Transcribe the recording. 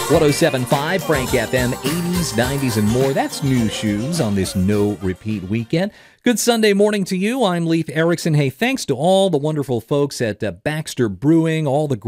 107.5 Frank FM, 80s, 90s, and more. That's New Shoes on this no repeat weekend. Good Sunday morning to you. I'm Leif Erickson. Hey, thanks to all the wonderful folks at Baxter Brewing, all the